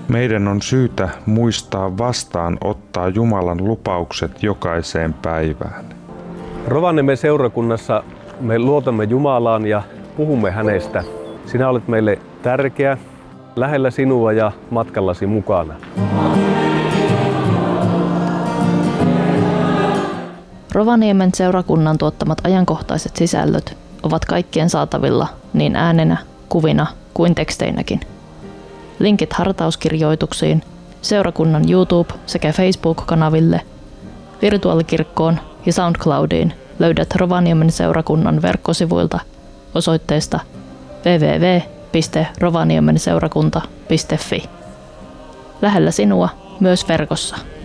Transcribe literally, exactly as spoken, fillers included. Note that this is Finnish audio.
Meidän on syytä muistaa vastaan ottaa Jumalan lupaukset jokaiseen päivään. Rovaniemen seurakunnassa me luotamme Jumalaan ja puhumme hänestä. Sinä olet meille tärkeä, lähellä sinua ja matkallasi mukana. Rovaniemen seurakunnan tuottamat ajankohtaiset sisällöt ovat kaikkien saatavilla niin äänenä, kuvina kuin teksteinäkin. Linkit hartauskirjoituksiin, seurakunnan YouTube- sekä Facebook-kanaville, virtuaalikirkkoon ja SoundCloudiin löydät Rovaniemen seurakunnan verkkosivuilta osoitteesta double-u double-u double-u piste rovaniemenseurakunta piste fi. Lähellä sinua myös verkossa.